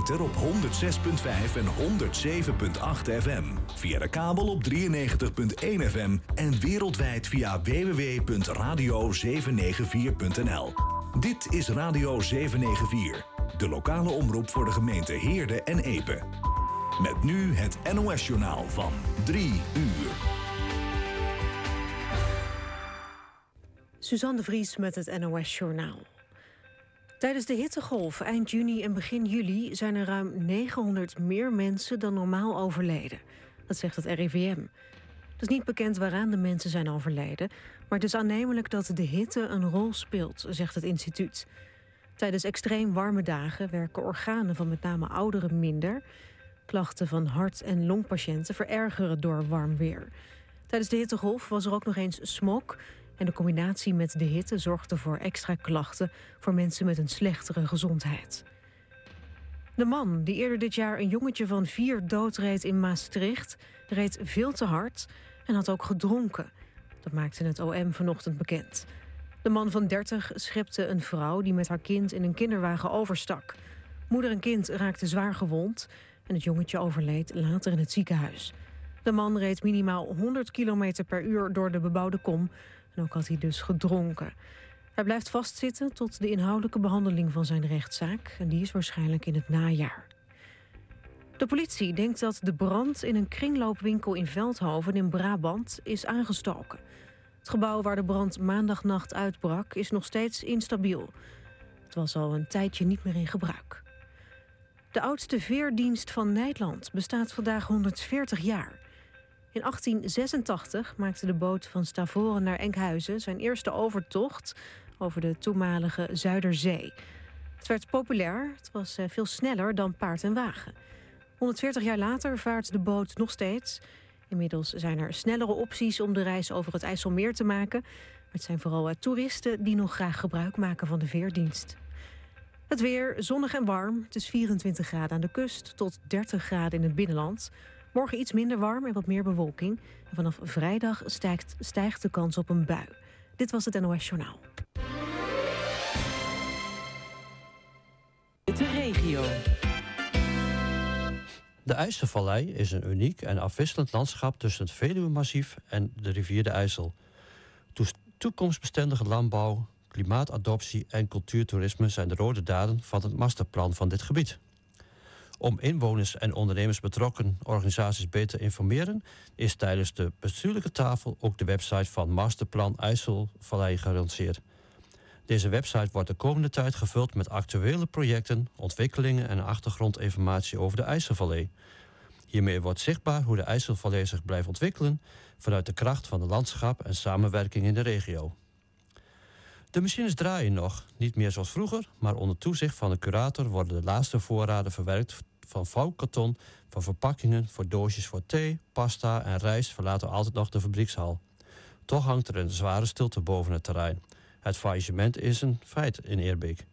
ether op 106.5 en 107.8 FM. Via de kabel op 93.1 FM en wereldwijd via www.radio794.nl. Dit is Radio 794, de lokale omroep voor de gemeente Heerde en Epe. Met nu het NOS-journaal van 3 uur. Suzanne de Vries met het NOS-journaal. Tijdens de hittegolf eind juni en begin juli zijn er ruim 900 meer mensen dan normaal overleden. Dat zegt het RIVM. Het is niet bekend waaraan de mensen zijn overleden, maar het is aannemelijk dat de hitte een rol speelt, zegt het instituut. Tijdens extreem warme dagen werken organen van met name ouderen minder. Klachten van hart- en longpatiënten verergeren door warm weer. Tijdens de hittegolf was er ook nog eens smog. En de combinatie met de hitte zorgde voor extra klachten voor mensen met een slechtere gezondheid. De man die eerder dit jaar een jongetje van 4 doodreed in Maastricht, reed veel te hard en had ook gedronken. Dat maakte het OM vanochtend bekend. De man van 30 schepte een vrouw die met haar kind in een kinderwagen overstak. Moeder en kind raakten zwaar gewond en het jongetje overleed later in het ziekenhuis. De man reed minimaal 100 km per uur door de bebouwde kom. En ook had hij dus gedronken. Hij blijft vastzitten tot de inhoudelijke behandeling van zijn rechtszaak. En die is waarschijnlijk in het najaar. De politie denkt dat de brand in een kringloopwinkel in Veldhoven in Brabant is aangestoken. Het gebouw waar de brand maandagnacht uitbrak is nog steeds instabiel. Het was al een tijdje niet meer in gebruik. De oudste veerdienst van Nederland bestaat vandaag 140 jaar. In 1886 maakte de boot van Stavoren naar Enkhuizen zijn eerste overtocht over de toenmalige Zuiderzee. Het werd populair, het was veel sneller dan paard en wagen. 140 jaar later vaart de boot nog steeds. Inmiddels zijn er snellere opties om de reis over het IJsselmeer te maken. Maar het zijn vooral toeristen die nog graag gebruik maken van de veerdienst. Het weer, zonnig en warm. Het is 24 graden aan de kust tot 30 graden in het binnenland. Morgen iets minder warm en wat meer bewolking. En vanaf vrijdag stijgt de kans op een bui. Dit was het NOS Journaal. De regio. De IJsselvallei is een uniek en afwisselend landschap tussen het Veluwe-massief en de rivier de IJssel. Toekomstbestendige landbouw, klimaatadoptie en cultuurtoerisme zijn de rode draden van het masterplan van dit gebied. Om inwoners en ondernemers betrokken organisaties beter te informeren, is tijdens de bestuurlijke tafel ook de website van Masterplan IJsselvallei gelanceerd. Deze website wordt de komende tijd gevuld met actuele projecten, ontwikkelingen en achtergrondinformatie over de IJsselvallei. Hiermee wordt zichtbaar hoe de IJsselvallei zich blijft ontwikkelen vanuit de kracht van het landschap en samenwerking in de regio. De machines draaien nog, niet meer zoals vroeger, maar onder toezicht van de curator worden de laatste voorraden verwerkt van vouwkarton, van verpakkingen voor doosjes voor thee, pasta en rijst verlaten altijd nog de fabriekshal. Toch hangt er een zware stilte boven het terrein. Het faillissement is een feit in Eerbeek.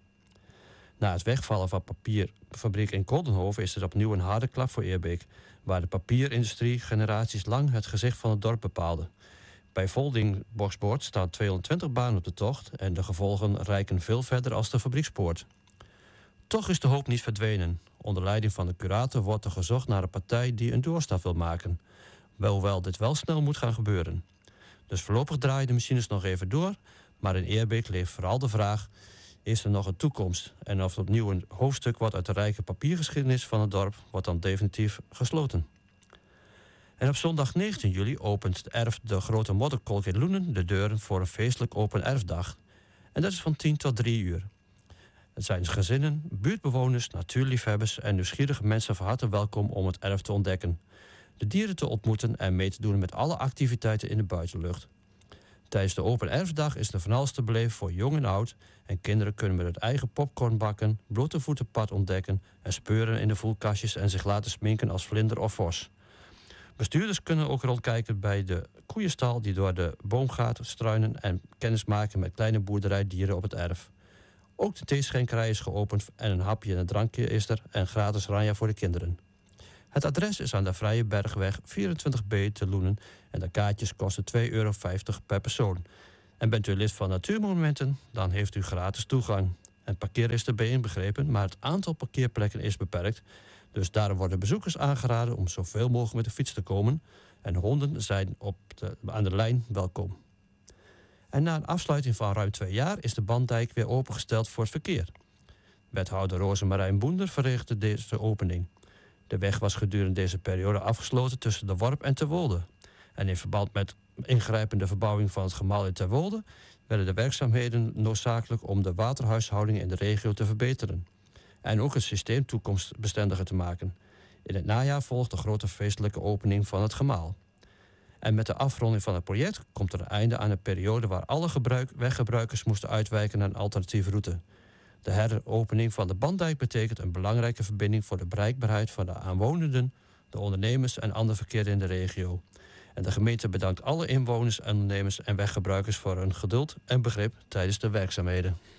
Na het wegvallen van papierfabriek in Koldenhoven is er opnieuw een harde klap voor Eerbeek, waar de papierindustrie generaties lang het gezicht van het dorp bepaalde. Bij Folding Boxboard staan 220 banen op de tocht en de gevolgen reiken veel verder als de fabriekspoort. Toch is de hoop niet verdwenen. Onder leiding van de curator wordt er gezocht naar een partij die een doorstap wil maken. Hoewel dit wel snel moet gaan gebeuren. Dus voorlopig draaien de machines nog even door, maar in Eerbeek leeft vooral de vraag: is er nog een toekomst? En of opnieuw een hoofdstuk wordt uit de rijke papiergeschiedenis van het dorp wordt dan definitief gesloten. En op zondag 19 juli opent het erf de Grote Modderkolk in Loenen de deuren voor een feestelijk open erfdag. En dat is van 10 tot 3 uur. Het zijn gezinnen, buurtbewoners, natuurliefhebbers en nieuwsgierige mensen van harte welkom om het erf te ontdekken, de dieren te ontmoeten en mee te doen met alle activiteiten in de buitenlucht. Tijdens de open erfdag is er van alles te beleven voor jong en oud en kinderen kunnen met het eigen popcorn bakken, blote voetenpad ontdekken en speuren in de voelkastjes en zich laten sminken als vlinder of vos. Bestuurders kunnen ook rondkijken bij de koeienstal die door de boom gaat, struinen en kennis maken met kleine boerderijdieren op het erf. Ook de theeschenkerij is geopend en een hapje en een drankje is er en gratis ranja voor de kinderen. Het adres is aan de Vrije Bergweg 24B te Loenen en de kaartjes kosten €2,50 per persoon. En bent u lid van Natuurmonumenten, dan heeft u gratis toegang. en parkeren is erbij inbegrepen, maar het aantal parkeerplekken is beperkt. Dus daarom worden bezoekers aangeraden om zoveel mogelijk met de fiets te komen. En honden zijn aan de lijn welkom. En na een afsluiting van ruim 2 jaar is de Banddijk weer opengesteld voor het verkeer. Wethouder Rosemarijn Boender verrichtte deze opening. De weg was gedurende deze periode afgesloten tussen de Worp en Terwolde. En in verband met ingrijpende verbouwing van het gemaal in Terwolde werden de werkzaamheden noodzakelijk om de waterhuishouding in de regio te verbeteren. En ook het systeem toekomstbestendiger te maken. In het najaar volgt de grote feestelijke opening van het gemaal. En met de afronding van het project komt er een einde aan een periode waar alle weggebruikers moesten uitwijken naar een alternatieve route. De heropening van de Banddijk betekent een belangrijke verbinding voor de bereikbaarheid van de aanwonenden, de ondernemers en ander verkeer in de regio. En de gemeente bedankt alle inwoners, ondernemers en weggebruikers voor hun geduld en begrip tijdens de werkzaamheden.